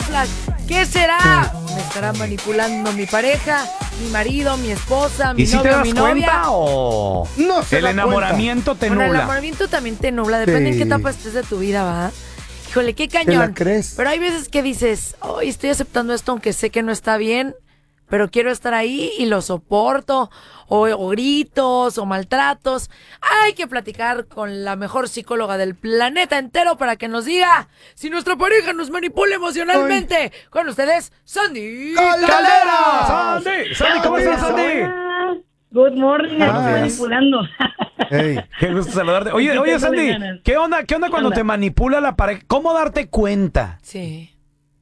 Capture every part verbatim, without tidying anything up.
Flash. ¿Qué será? ¿Me estará manipulando mi pareja, mi marido, mi esposa, mi ¿Y si novio, te das mi novia? cuenta o No se el da enamoramiento te Bueno, el nubla? enamoramiento también te nubla, depende Sí. en qué etapa estés de tu vida, ¿va? Híjole, qué ¿Te cañón. la crees? Pero hay veces que dices, hoy estoy aceptando esto aunque sé que no está bien, pero quiero estar ahí y lo soporto, o, o gritos, o maltratos. Hay que platicar con la mejor psicóloga del planeta entero para que nos diga si nuestra pareja nos manipula emocionalmente. Con ustedes, Sandy ¡Caldera! ¡Sandy! ¡Sandy, ¿cómo estás, Sandy? Hola. Good morning, Buenos aquí días. manipulando. Ey, Qué gusto saludarte. Oye, Aquí oye, tengo Sandy, ganas. ¿qué onda, qué onda cuando Anda. te manipula la pareja? ¿Cómo darte cuenta? Sí.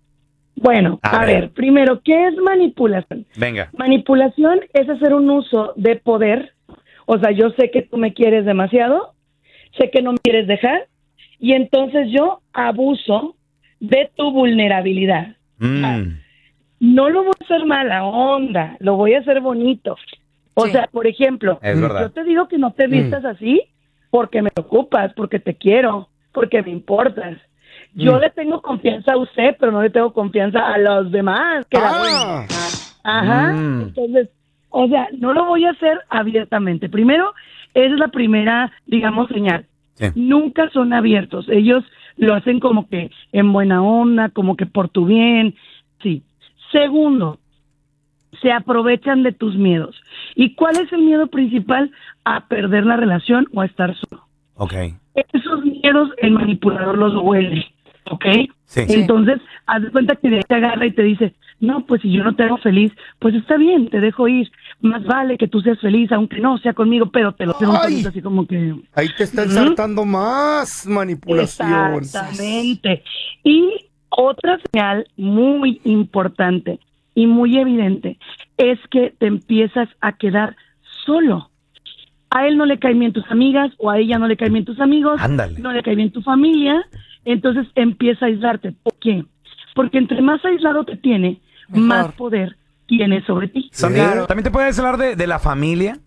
Bueno, A a, ver. ver. primero, ¿qué es manipulación? Venga. Manipulación es hacer un uso de poder. O sea, yo sé que tú me quieres demasiado, sé que no me quieres dejar, y entonces yo abuso de tu vulnerabilidad. Mm. No lo voy a hacer mala onda, lo voy a hacer bonito. O Sí. sea, por ejemplo, Es verdad. yo te digo que no te vistas así porque me preocupas, porque te quiero, porque me importas. Yo Mm. le tengo confianza a usted, pero no le tengo confianza a los demás que la ven. ah, Ajá. Mm. Entonces, o sea, no lo voy a hacer abiertamente. Primero, esa es la primera, digamos, señal. Sí. Nunca son abiertos. Ellos lo hacen como que en buena onda, como que por tu bien. Sí. Segundo, se aprovechan de tus miedos. ¿Y cuál es el miedo principal? A perder la relación o a estar solo. Ok. Esos miedos el manipulador los huele, ¿ok? Sí. Sí. Entonces, haz de cuenta que de ahí te agarra y te dice, no, pues si yo no te hago feliz, pues está bien, te dejo ir. Más vale que tú seas feliz, aunque no sea conmigo, pero te lo hace un Ay. tonito así como que... ahí te está Ujú. ensartando más manipulación. Exactamente. Y otra señal muy importante y muy evidente es que te empiezas a quedar solo. A él no le caen bien tus amigas o a ella no le caen bien tus amigos, Ándale. no le cae bien tu familia, entonces empieza a aislarte. ¿Por qué? Porque entre más aislado te tiene, Mejor. más poder tiene sobre ti. Sandy, Claro. ¿también te puedes hablar de, de la familia?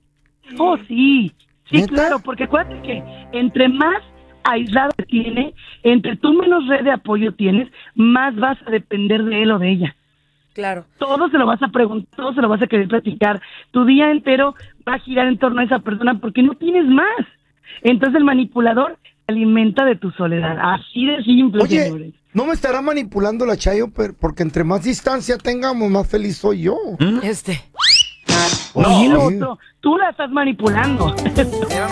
Oh, sí, sí, ¿Neta? claro, porque acuérdate que entre más aislado te tiene, entre tú menos red de apoyo tienes, más vas a depender de él o de ella. Claro. Todo se lo vas a preguntar, todo se lo vas a querer platicar. Tu día entero va a girar en torno a esa persona porque no tienes más. Entonces el manipulador se alimenta de tu soledad. Así de simple, Oye, señores. no me estará manipulando la Chayo, pero porque entre más distancia tengamos, más feliz soy yo. Este. Oye, No. lo otro, tú la estás manipulando.